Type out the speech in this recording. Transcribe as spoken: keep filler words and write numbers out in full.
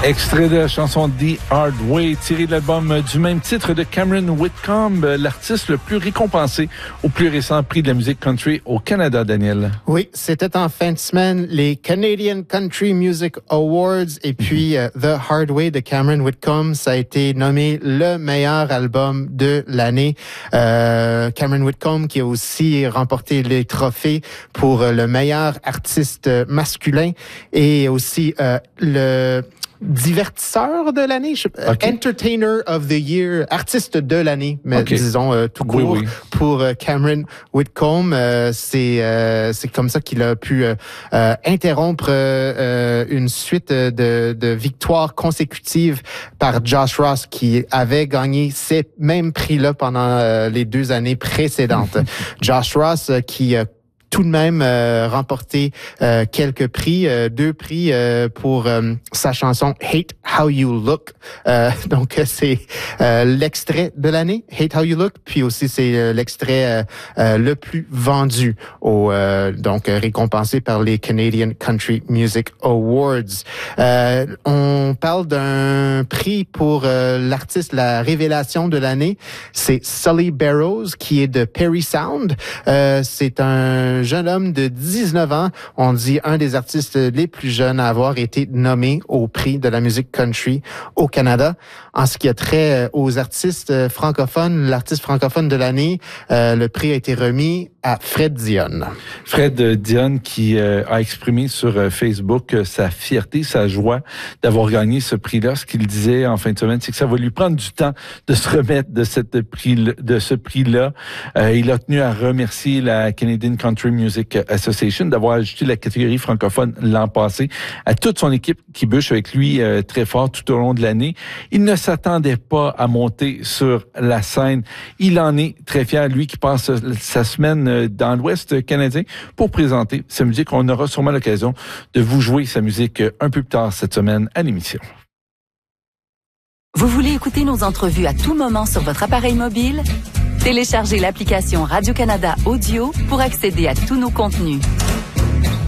Extrait de la chanson The Hard Way, tiré de l'album du même titre de Cameron Whitcomb, l'artiste le plus récompensé au plus récent prix de la musique country au Canada, Daniel. Oui, c'était en fin de semaine les Canadian Country Music Awards et puis euh, The Hard Way de Cameron Whitcomb, ça a été nommé le meilleur album de l'année. Euh, Cameron Whitcomb qui a aussi remporté les trophées pour euh, le meilleur artiste masculin et aussi euh, le divertisseur de l'année, je, okay. Entertainer of the Year, artiste de l'année, mais okay. disons euh, tout court oui, oui. pour euh, Cameron Whitcomb. Euh, c'est euh, c'est comme ça qu'il a pu euh, euh, interrompre euh, une suite de, de victoires consécutives par Josh Ross qui avait gagné ces mêmes prix-là pendant euh, les deux années précédentes. Josh Ross euh, qui euh, tout de même euh, remporté euh, quelques prix, euh, deux prix euh, pour euh, sa chanson Hate How You Look. Euh, donc c'est euh, l'extrait de l'année, Hate How You Look, puis aussi c'est euh, l'extrait euh, euh, le plus vendu, au euh, donc récompensé par les Canadian Country Music Awards. Euh, on parle d'un prix pour euh, l'artiste, la révélation de l'année, c'est Sully Barrows qui est de Perry Sound. Euh, c'est un jeune homme de dix-neuf ans, on dit un des artistes les plus jeunes à avoir été nommé au prix de la musique country au Canada. En ce qui a trait aux artistes francophones, l'artiste francophone de l'année, euh, le prix a été remis à Fred Dionne. Fred Dionne qui euh, a exprimé sur euh, Facebook euh, sa fierté, sa joie d'avoir gagné ce prix-là. Ce qu'il disait en fin de semaine, c'est que ça va lui prendre du temps de se remettre de cette prix de ce prix-là. Euh, il a tenu à remercier la Canadian Country Music Association d'avoir ajouté la catégorie francophone l'an passé, à toute son équipe qui bûche avec lui euh, très fort tout au long de l'année. Il ne s'attendait pas à monter sur la scène. Il en est très fier, lui qui passe sa semaine dans l'Ouest canadien pour présenter sa musique. On aura sûrement l'occasion de vous jouer sa musique un peu plus tard cette semaine à l'émission. Vous voulez écouter nos entrevues à tout moment sur votre appareil mobile? Téléchargez l'application Radio-Canada Audio pour accéder à tous nos contenus.